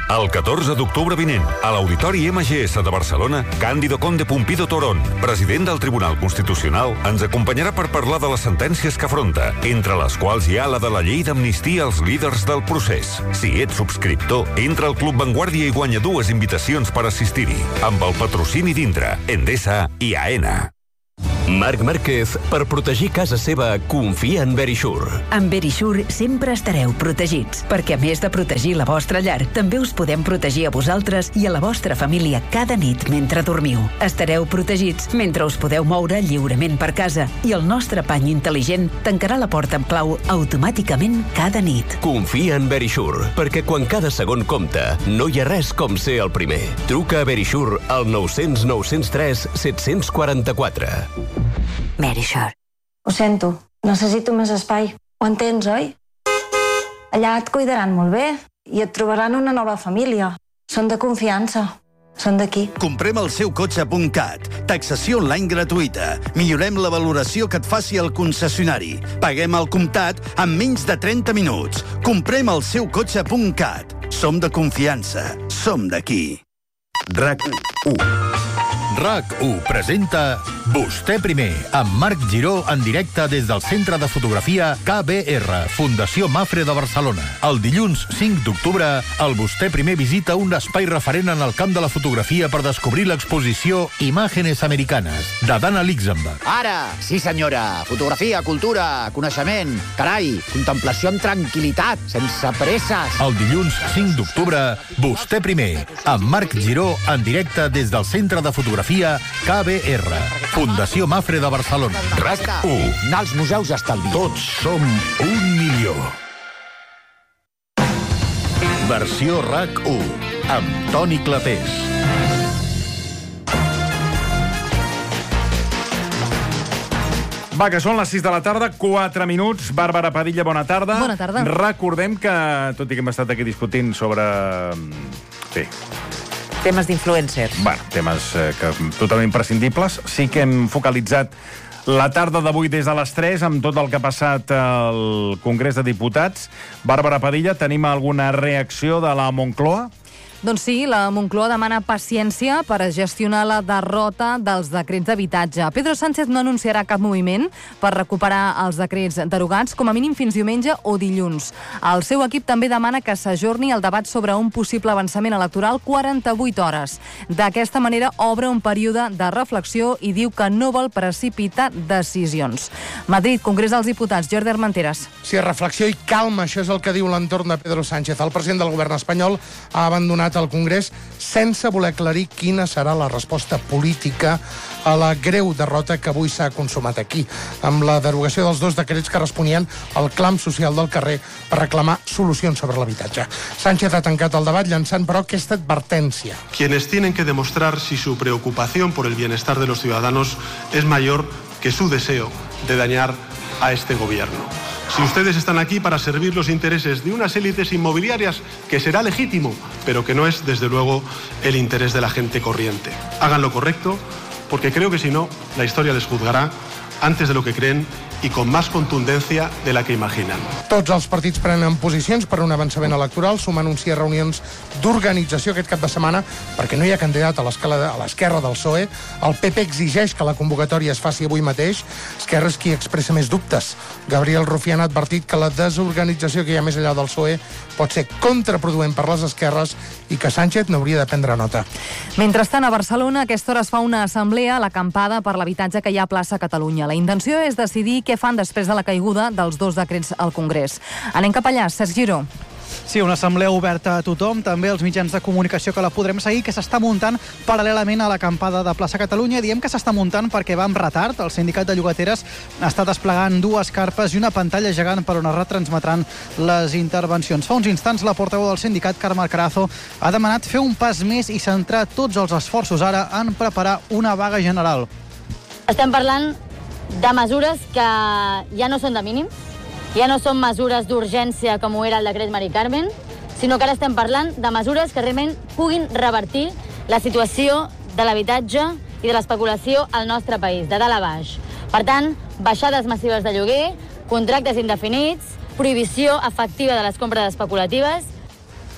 El 14 d'octubre vinent, a l'Auditori MGS de Barcelona, Cándido Conde Pumpido Torón, president del Tribunal Constitucional, ens acompanyarà per parlar de les sentències que afronta, entre les quals hi ha la de la llei d'amnistia als líders del procés. Si ets subscriptor, entra al Club Vanguardia i guanya 2 invitacions per assistir-hi, amb el patrocini d'Indra, Endesa i AENA. Marc Márquez, per protegir casa seva, confia en Verisure. Amb Verisure sempre estareu protegits, perquè a més de protegir la vostra llar, també us podem protegir a vosaltres i a la vostra família cada nit mentre dormiu. Estareu protegits mentre us podeu moure lliurement per casa i el nostre pany intel·ligent tancarà la porta amb clau automàticament cada nit. Confia en Verisure, perquè quan cada segon compta, no hi ha res com ser el primer. Truca a Verisure al 900 903 744. Verisure. Ho sento, necessito més espai. Ho entens, oi? Allà et cuidaran molt bé i et trobaran una nova família. Són de confiança. Són d'aquí. Comprem el seu cotxe.cat. Taxació online gratuïta. Millorem la valoració que et faci el concessionari. Paguem al comptat en menys de 30 minuts. Comprem el seu cotxe.cat. Som de confiança. Som d'aquí. RAC1. RAC1 presenta Vostè primer, amb Marc Giró en directe des del Centre de Fotografia KBR, Fundació Mafre de Barcelona. El dilluns 5 d'octubre, el Vostè primer visita un espai referent en el camp de la fotografia per descobrir l'exposició Imágenes Americanes, de Dana Luxemburg. Ara, sí senyora, fotografia, cultura, coneixement, carai, contemplació amb tranquil·litat, sense presses. El dilluns 5 d'octubre, Vostè primer, amb Marc Giró en directe des del Centre de Fotografia KBR, Fundació Mafre de Barcelona. RAC1. Anar als museus estalvi. Tots som 1 milió. Versió RAC1, amb Toni Clapés. Va, que són les 6 de la tarda, 4 minuts. Bàrbara Padilla, bona tarda. Bona tarda. Recordem que, tot i que hem estat aquí discutint sobre... Sí. Temes d'influencers. Bueno, temes totalment imprescindibles. Sí que hem focalitzat la tarda d'avui des de les 3 amb tot el que ha passat al Congrés de Diputats. Bàrbara Padilla, tenim alguna reacció de la Moncloa? Doncs sí, la Moncloa demana paciència per a gestionar la derrota dels decrets d'habitatge. Pedro Sánchez no anunciarà cap moviment per recuperar els decrets derogats, com a mínim fins diumenge o dilluns. El seu equip també demana que s'ajorni el debat sobre un possible avançament electoral 48 hores. D'aquesta manera obre un període de reflexió i diu que no vol precipitar decisions. Madrid, Congrés dels Diputats, Jordi Armenteres. Sí, reflexió i calma, això és el que diu l'entorn de Pedro Sánchez. El president del govern espanyol ha abandonat al Congrés sense voler aclarir quina serà la resposta política a la greu derrota que avui s'ha consumat aquí, amb la derogació dels 2 decrets que responien al clam social del carrer per reclamar solucions sobre l'habitatge. Sánchez ha tancat el debat llançant, però, aquesta advertència. Quienes tienen que demostrar si su preocupación por el bienestar de los ciudadanos es mayor que su deseo de dañar a este gobierno. Si ustedes están aquí para servir los intereses de unas élites inmobiliarias, que será legítimo, pero que no es, desde luego, el interés de la gente corriente. Hagan lo correcto, porque creo que si no, la historia les juzgará antes de lo que creen i con más contundencia de la que imaginen. Tots els partits prenen posicions per un avançament electoral, suma anuncia reunions d'organització aquest cap de setmana perquè no hi ha candidat a l'esquerra del PSOE. El PP exigeix que la convocatòria es faci avui mateix. Esquerra és qui expressa més dubtes. Gabriel Rufián ha advertit que la desorganització que hi ha més enllà del PSOE pot ser contraproduent per les esquerres i que Sánchez n'hauria de prendre nota. Mentrestant, a Barcelona, a aquesta hora es fa una assemblea a l'acampada per l'habitatge que hi ha a plaça Catalunya. La intenció és decidir què fan després de la caiguda dels 2 decrets al Congrés. Anem cap allà, Cesc Giró. Sí, una assemblea oberta a tothom, també als mitjans de comunicació que la podrem seguir, que s'està muntant paral·lelament a l'acampada de plaça Catalunya. Diem que s'està muntant perquè va amb retard. El sindicat de llogateres està desplegant 2 carpes i una pantalla gegant per on es retransmetran les intervencions. Fa uns instants, la portaveu del sindicat, Carme Carazo, ha demanat fer un pas més i centrar tots els esforços ara en preparar una vaga general. Estem parlant de mesures que ja no són de mínims, ja no són mesures d'urgència com ho era el decret Mari Carmen, sinó que ara estem parlant de mesures que realment puguin revertir la situació de l'habitatge i de l'especulació al nostre país, de dalt a baix. Per tant, baixades massives de lloguer, contractes indefinits, prohibició efectiva de les compres especulatives.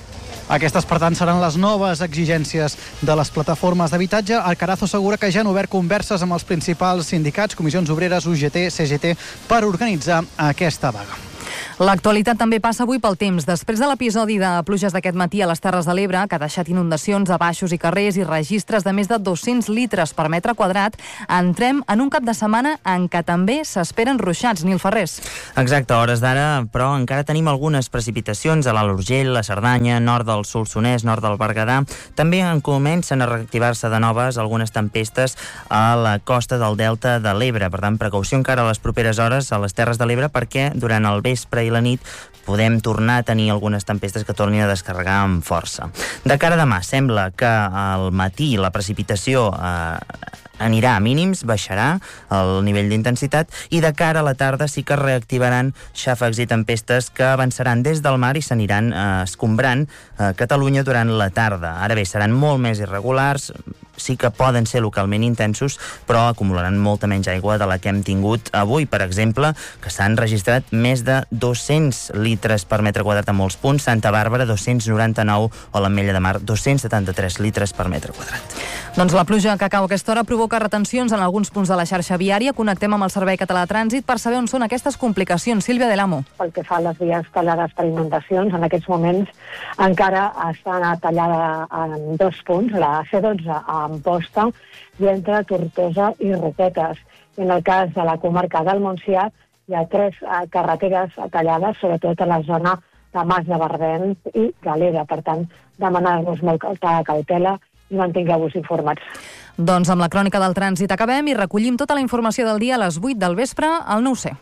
Aquestes, per tant, seran les noves exigències de les plataformes d'habitatge. Alcaraz assegura que ja han obert converses amb els principals sindicats, comissions obreres, UGT, CGT, per organitzar aquesta vaga. L'actualitat també passa avui pel temps. Després de l'episodi de pluges d'aquest matí a les Terres de l'Ebre, que ha deixat inundacions a baixos i carrers i registres de més de 200 litres per metre quadrat, entrem en un cap de setmana en què també s'esperen ruixats. Nil Ferrés. Exacte, a hores d'ara, però encara tenim algunes precipitacions a l'Alt Urgell, la Cerdanya, nord del Solsonès, nord del Berguedà. També comencen a reactivar-se de noves algunes tempestes a la costa del Delta de l'Ebre. Per tant, precaució encara a les properes hores a les Terres de l'Ebre, perquè durant el vespre i la nit podem tornar a tenir algunes tempestes que tornin a descarregar amb força. De cara a demà, sembla que al matí la precipitació anirà a mínims, baixarà el nivell d'intensitat, i de cara a la tarda sí que reactivaran xàfecs i tempestes que avançaran des del mar i s'aniran escombrant a Catalunya durant la tarda. Ara bé, seran molt més irregulars, sí que poden ser localment intensos, però acumularan molta menys aigua de la que hem tingut avui. Per exemple, que s'han registrat més de 200 litres per metre quadrat a molts punts, Santa Bàrbara 299 o l'Ametlla de Mar 273 litres per metre quadrat. Doncs la pluja que cau a aquesta hora provoca retencions en alguns punts de la xarxa viària. Connectem amb el Servei Català de Trànsit per saber on són aquestes complicacions. Sílvia de l'Amo. Pel que fa a les vies tallades per inundacions, en aquests moments encara està tallada en 2 punts, la C12 a Amposta i entre Tortosa i Roquetes. En el cas de la comarca del Montsià hi ha 3 carreteres tallades, sobretot a la zona de Mas de Barbens i Galera. Per tant, demanar-vos molta cautela i mantingueu-vos informats. Doncs amb la crònica del trànsit acabem i recollim tota la informació del dia a les 8 del vespre al 9C.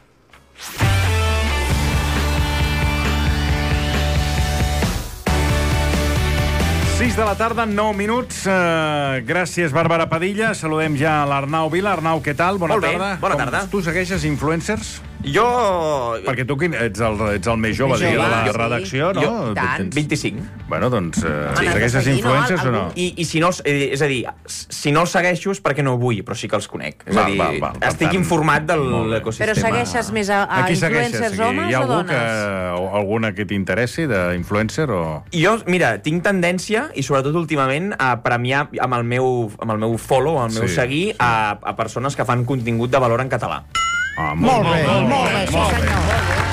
6 de la tarda, 9 minuts. Gràcies, Bàrbara Padilla. Saludem ja a l'Arnau Vila. Arnau, què tal? Bona tarda. Bona tarda. Tu segueixes influencers? Jo... Perquè tu ets el més jove de la redacció, no? Jo, tant. 25. Bueno, doncs, segueixes influencers o no? I si no, és a dir, si no els segueixo és perquè no vull, però sí que els conec. És a dir, estic informat de l'ecosistema. Però segueixes més a influencers homes o dones? Hi ha alguna que t'interessi d'influencer o...? Jo, mira, tinc tendència, i sobretot últimament, a premiar amb el meu follow, amb el meu seguir, a persones que fan contingut de valor en català. Molt bé, sí senyor.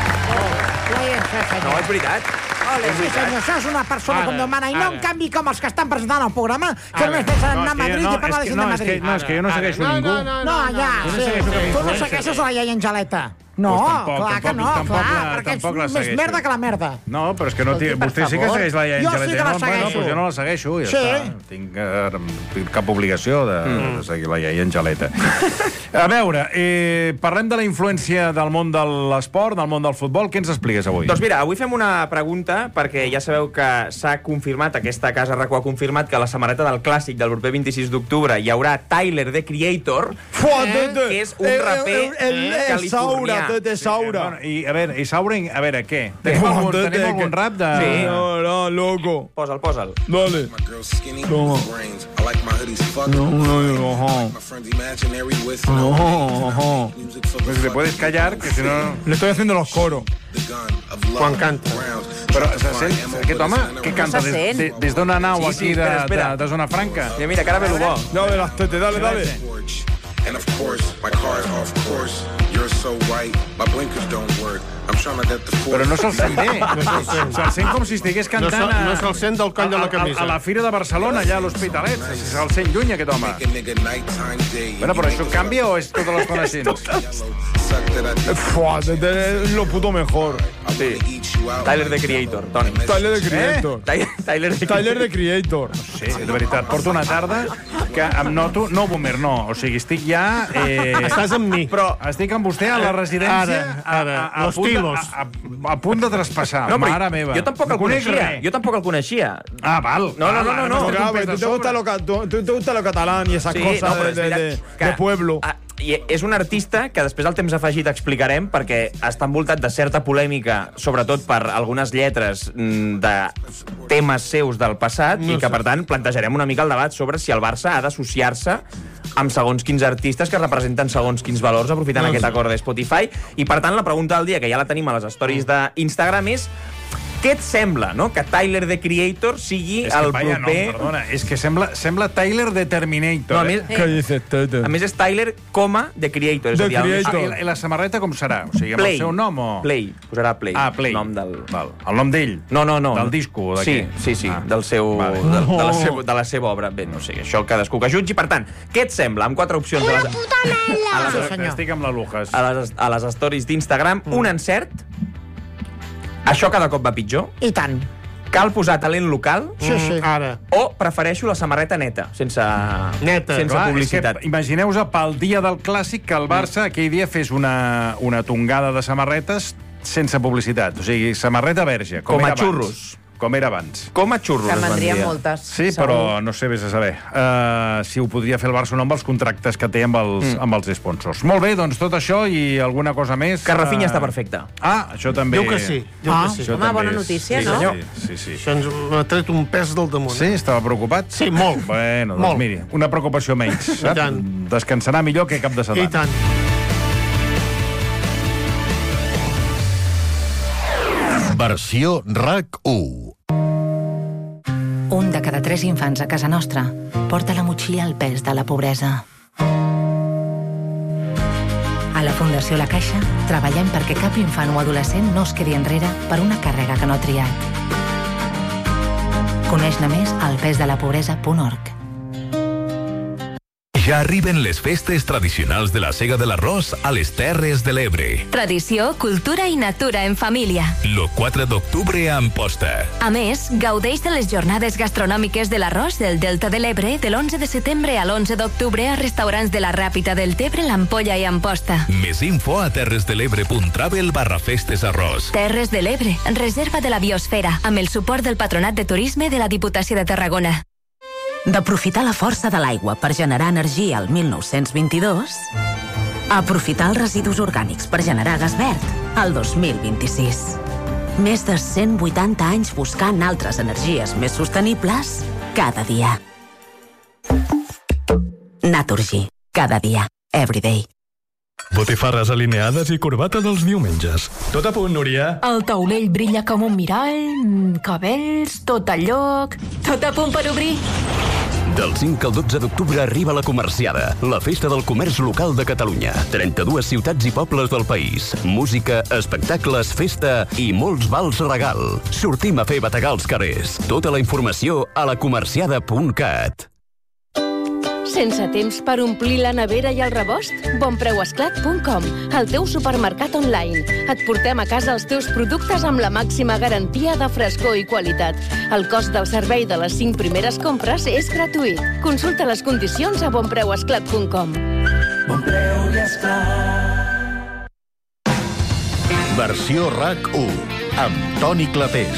No, és veritat. Sí senyor, això és una persona com Déu mana, i no en canvi com els que estan presentant el programa, que només pensen anar a Madrid i parlar de gent de Madrid. No, és que jo no segueixo ningú. No, ja, tu no segueixes la iaia Angeleta. No, clar que no, clar, perquè ets més merda que la merda. No, però és que vostè sí que segueix la iaia Angeleta. Jo sí que la segueixo. Bueno, jo no la segueixo, ja està. Tinc cap obligació de seguir la iaia Angeleta. A veure, parlem de la influència del món de l'esport, del món del futbol. Què ens expliques avui? Doncs mira, avui fem una pregunta, perquè ja sabeu que s'ha confirmat, aquesta casa RAC1 ha confirmat que a la samarreta del Clàssic del proper 26 d'octubre hi haurà Tyler, the Creator, que és un raper californià. Saura. I a veure, què? Tenim algun rap de... Sí. No, loco. Posa'l. Dale. Toma. Pues te puedes callar, que si no... Le estoy haciendo los coros. Quan canta. Però se sent? Aquest home, què canta? Des d'una nau aquí de Zona Franca? Mira, que ara ve el bo. No, de las tetes, dale. And of course, my car's off course. You're so white, my blinkers don't work. I'm trying to get the force. Però no se'l sent bé. Se'l sent com si estigués cantant no se'l sent del coll de la camisa. A la Fira de Barcelona, allà a l'Hospitalet. Se'l sent lluny, aquest home. Bueno, però això canvia o és tota l'estona així? Lo puto mejor. Sí. Tyler, the Creator, Toni. Tyler, the Creator. Tyler, the Creator. Sí, de veritat, porto una tarda que em noto... No, boomer, no. O sigui, estic ja... Estàs amb mi. Però estic amb vostè a la residència a punt de traspassar. No, mare meva. Jo tampoc el coneixia. Ah, val. No. Te gusta lo catalán y esas cosas de pueblo. I és un artista que després al temps afegit explicarem, perquè està envoltat de certa polèmica, sobretot per algunes lletres de temes seus del passat, i que, per tant, plantejarem una mica el debat sobre si el Barça ha d'associar-se amb segons quins artistes que representen segons quins valors, aprofitant aquest acord de Spotify. I, per tant, la pregunta del dia, que ja la tenim a les stories d'Instagram, és Què et sembla, no?, que Tyler, the Creator, sigui el proper... No, perdona, és que sembla Tyler, the Terminator. No, a més és Tyler, the Creator. The Creator. I la samarreta com serà? O sigui, amb el seu nom o...? Play, posarà Play. Ah, Play. El nom d'ell? No. Del disco? Sí, del seu... de la seva obra. Bé, no sé, això cadascú que jutgi. Per tant, què et sembla? Amb 4 opcions... Una puta mela! Estic amb la Lujas. A les stories d'Instagram, un encert. Això cada cop va pitjor. I tant. Cal posar talent local. Sí, ara. O prefereixo la samarreta neta, sense publicitat. Imagineu-vos pel dia del Clàssic que el Barça aquell dia fes una tongada de samarretes sense publicitat. O sigui, samarreta verge. Com a xurros. Com era abans. Com a xurros, que vendrien moltes. Sí, però no sé, vés a saber. Si ho podria fer el Barça o no amb els contractes que té amb els sponsors. Molt bé, doncs tot això i alguna cosa més... Que Rafinha està perfecte. Ah, això també... Diu que sí. Home, bona notícia, no? Sí. Això ens ha tret un pes del damunt. Sí? Estava preocupat? Sí, molt. Bueno, doncs miri, una preocupació menys. I tant. Descansarà millor que cap de setmana. I tant. Versió RAC1. Un de cada 3 infants a casa nostra porta a la motxilla el pes de la pobresa. A la Fundació La Caixa treballem perquè cap infant o adolescent no es quedi enrere per una càrrega que no ha triat. Coneix-ne més al pesdelapobresa.org. Ja arriben les festes tradicionals de la Sega de l'Arròs a les Terres de l'Ebre. Tradició, cultura i natura en família. Lo 4 d'octubre a Amposta. A més, gaudeix de les jornades gastronòmiques de l'arròs del Delta de l'Ebre de l'11 de setembre a l'11 d'octubre a restaurants de la Ràpita del Tebre, l'Ampolla i Amposta. Més info a terresdel'ebre.travel/festesarròs. Terres de l'Ebre, reserva de la biosfera, amb el suport del Patronat de Turisme de la Diputació de Tarragona. D'aprofitar la força de l'aigua per generar energia al 1922, a aprofitar els residus orgànics per generar gas verd al 2026. Més de 180 anys buscant altres energies més sostenibles cada dia. Naturgy. Cada dia. Everyday. Botifarres alineades i corbata dels diumenges. Tot a punt, Núria? El taulell brilla com un mirall, cabells, tot a lloc, tot a punt per obrir. Del 5 al 12 d'octubre arriba la Comerciada, la festa del comerç local de Catalunya. 32 ciutats i pobles del país. Música, espectacles, festa i molts vals regal. Sortim a fer bategar als carrers. Tota la informació a lacomerciada.cat. Sense temps per omplir la nevera i el rebost? Bonpreuesclat.com, el teu supermercat online. Et portem a casa els teus productes amb la màxima garantia de frescor i qualitat. El cost del servei de les 5 primeres compres és gratuït. Consulta les condicions a bonpreuesclat.com. Bonpreu i Esclat. Versió RAC1 amb Toni Clapés.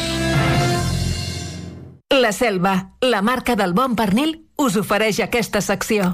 La Selva, la marca del bon pernil, us ofereix aquesta secció.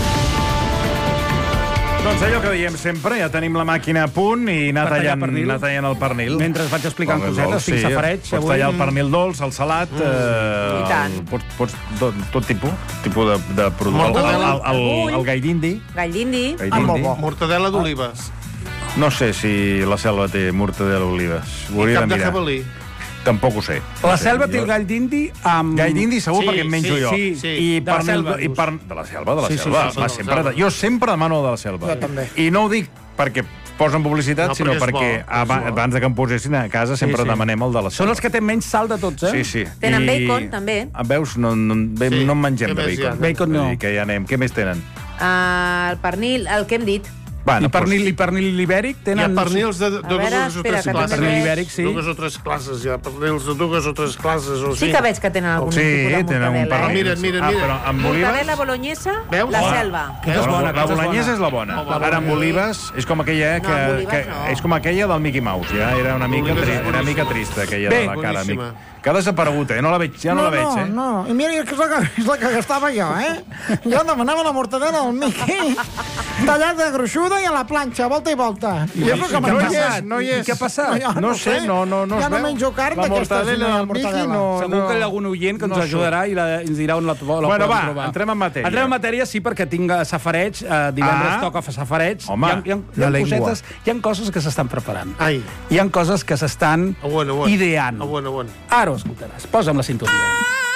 Doncs allò que diem sempre, ja tenim la màquina a punt i anar tallant el pernil. Mentre vaig explicant cosetes, tinc safareig. Pots tallar el pernil dolç, el salat, I tant. Pots tot tipus de producte. El gall d'indi. Gall d'indi. Mortadela d'olives. No sé si la Selva té mortadela d'olives. I cap de jabalí. Tampoc ho sé. La Selva té el gall d'indi amb... Gall d'indi segur perquè em menjo jo. Sí. I de la Selva. De la Selva. Jo sempre demano de la Selva. Jo també. I no ho dic perquè posen publicitat, sinó perquè abans que em posessin a casa sempre demanem el de la Selva. Són els que tenen menys sal de tots, eh? Sí. Tenen bacon, també. Veus? No en mengem de bacon. Bacon no. Que ja anem. Què més tenen? El pernil, el que hem dit. I pernil ibèric tenen... Hi ha pernils de dues o tres classes. Pernil ibèric, sí. Dues o tres classes, hi ha pernils de dues o tres classes. Sí que veig que tenen algun tipus de mortadela. Mira. Però amb olives... Mortadela boloñesa, la Selva. La boloñesa és la bona. Ara amb olives és com aquella és com aquella del Mickey Mouse. Ja era una mica trista, aquella de la cara. Que ha desaparegut, no la veig, ja no la veig, No, i mira, que és la que gastava jo, Jo demanava la mortadela al Miqui, tallada gruixuda i a la planxa, volta i volta. I és el que m'ha passat. No hi és. Què ha passat? No sé, no es veu. Ja no menjo carn d'aquesta senyora mortadela. Segur que hi ha algun oient que ens ajudarà i ens dirà on la podem trobar. Bueno, va, entrem en matèria. Entrem en matèria, sí, perquè tinc safareig, divendres toca fer safareig. Home, hi ha coses que s'estan preparant. Hi ha coses que s'estan ideant. Ara ho escoltaràs. Posa'm la sintonia.